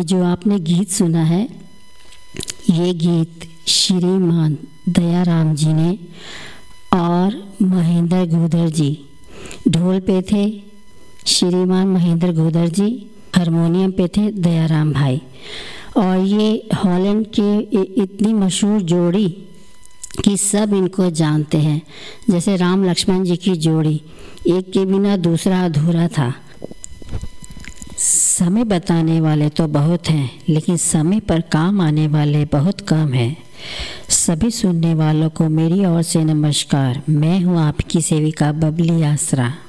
जो आपने गीत सुना है, ये गीत श्रीमान दयाराम जी ने और महेंद्र गुर्जर जी ढोल पे थे, श्रीमान महेंद्र गुर्जर जी हारमोनियम पे थे दयाराम भाई। और ये हॉलैंड के इतनी मशहूर जोड़ी कि सब इनको जानते हैं, जैसे राम लक्ष्मण जी की जोड़ी, एक के बिना दूसरा अधूरा था। समय बताने वाले तो बहुत हैं, लेकिन समय पर काम आने वाले बहुत कम हैं। सभी सुनने वालों को मेरी ओर से नमस्कार। मैं हूँ आपकी सेविका बबली आसरा।